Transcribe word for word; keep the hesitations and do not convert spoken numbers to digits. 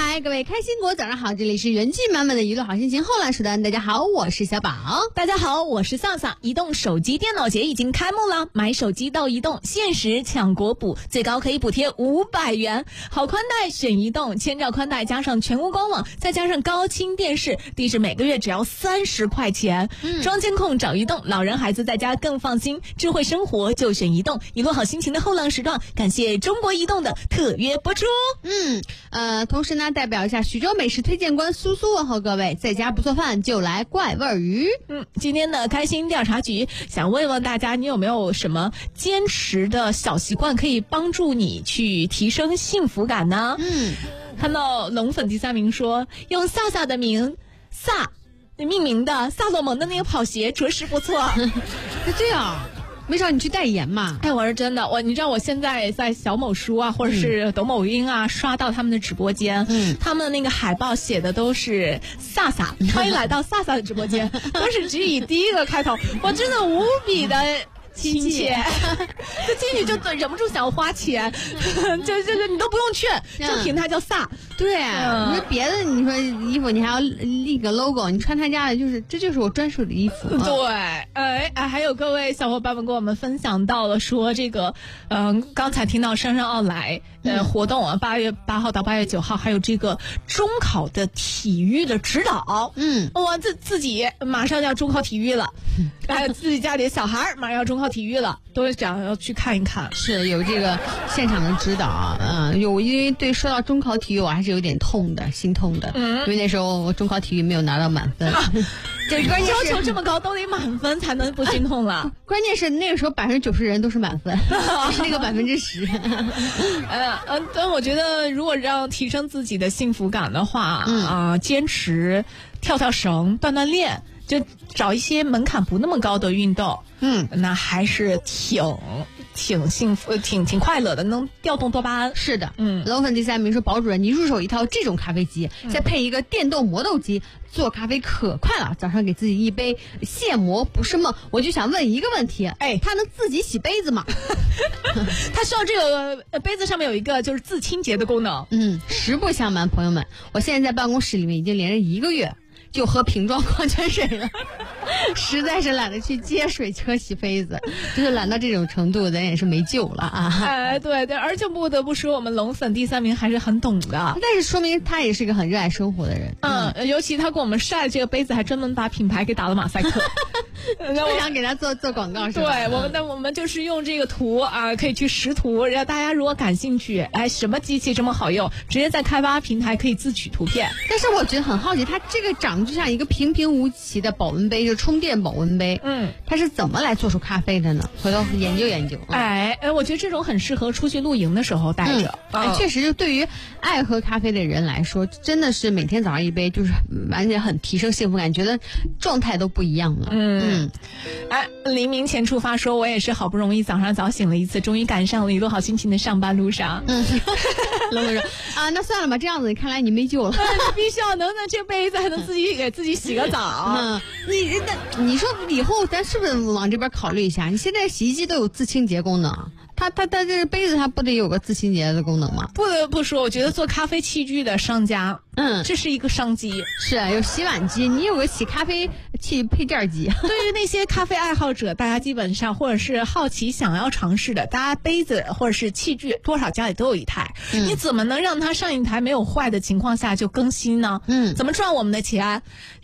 嗨，各位开心果早上好，这里是元气满满的娱乐好心情后来时段，大家好，我是小宝。 大家好，我是萨萨。移动手机电脑节已经开幕了，买手机到移动，限时抢国补，最高可以补贴五百元。好宽带选移动，千兆宽带加上全屋官网，再加上高清电视，低至每个月只要三十块钱。嗯，装监控找移动，老人孩子在家更放心，智慧生活就选移动。一路好心情的后浪时段，感谢中国移动的特约播出。 嗯，呃，同时呢，代表一下徐州美食推荐官苏苏问候各位，在家不做饭就来怪味鱼。 嗯，今天的开心调查局想问问大家，你有没有什么坚持的小习惯可以帮助你去提升幸福感呢？ 嗯， 看到龙粉第三名说，用萨萨的名萨命名的萨洛蒙的那个跑鞋着实不错。 这样。没找你去代言嘛？ 哎，我是真的，我你知道我现在在小某书啊，或者是抖某音啊，嗯、刷到他们的直播间，嗯，他们的那个海报写的都是萨萨，欢迎来到萨萨的直播间，都是只以第一个开头，我真的无比的亲切，就进去就忍不住想要花钱，就就就你都不用劝，这平台叫萨。 对、嗯，你说别的，你说衣服你还要立个 logo， 你穿他家的就是这就是我专属的衣服。 对，哎哎，还有各位小伙伴们跟我们分享到了说这个，嗯、呃，刚才听到上上奥莱呃、嗯、活动啊，八月八号到八月九号，还有这个中考的体育的指导，嗯，我自自己马上要中考体育了，还有自己家里的小孩马上要中考体育了，都想要去看一看。 是有这个现场的指导，嗯，有因为对说到中考体育，我还是有点痛的，心痛的，嗯，因为那时候我中考体育没有拿到满分，啊、 这关键是要求这么高都得满分才能不心痛了。 关键是那个时候百分之九十人都是满分，是那个百分之十。 呃呃，但我觉得如果让提升自己的幸福感的话，啊、嗯呃，坚持跳跳绳、锻锻炼，就找一些门槛不那么高的运动，嗯，那还是挺。挺幸福，挺挺快乐的，能调动多巴胺。 是的，嗯。龙粉第三名说，宝主任，你入手一套这种咖啡机，嗯、再配一个电动磨豆机，做咖啡可快了。早上给自己一杯现磨不是梦。我就想问一个问题，哎，它能自己洗杯子吗？ 它需要这个杯子上面有一个就是自清洁的功能。 嗯，实不相瞒，朋友们，我现在在办公室里面已经连着一个月。就喝瓶装矿泉水了，实在是懒得去接水车洗杯子，就是懒到这种程度，咱也是没救了啊！ 哎，对对，而且不得不说，我们龙粉第三名还是很懂的， 但是说明他也是一个很热爱生活的人。 嗯，嗯尤其他给我们晒这个杯子，还专门把品牌给打了马赛克， 不想给他做做广告是吧？ 对，我们那我们就是用这个图啊，可以去识图，让大家如果感兴趣，哎，什么机器这么好用，直接在开发平台可以自取图片。 但是我觉得很好奇，它这个长就像一个平平无奇的保温杯，就充电保温杯，嗯，它是怎么来做出咖啡的呢？回头研究研究。 嗯、哎哎，我觉得这种很适合出去露营的时候带着。 嗯、哎，确实，就对于爱喝咖啡的人来说，真的是每天早上一杯，就是完全很提升幸福感，觉得状态都不一样了。嗯嗯。 哎，黎明前出发说，我也是好不容易早上早醒了一次，终于赶上了一路好心情的上班路上。嗯。 冷冷说啊，那算了吧，这样子看来你没救了。 你必须要能那这杯子还能自己给自己洗个澡。 嗯，你那你说以后咱是不是往这边考虑一下？你现在洗衣机都有自清洁功能，它它它这杯子它不得有个自清洁的功能吗？ 不得不说，我觉得做咖啡器具的商家，嗯，这是一个商机。 是啊，有洗碗机，你有个洗咖啡器配件机。 对于那些咖啡爱好者，大家基本上或者是好奇想要尝试的，大家杯子或者是器具多少家里都有一台。嗯、你怎么能让它上一台没有坏的情况下就更新呢？嗯，怎么赚我们的钱？